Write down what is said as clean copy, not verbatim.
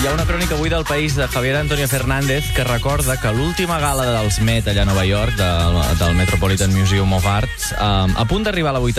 ha una crònica avui del País de Javier Antonio Fernández que recorda que l'última gala dels Met allà a Nova York, del Metropolitan Museum of Arts, a punt d'arribar a la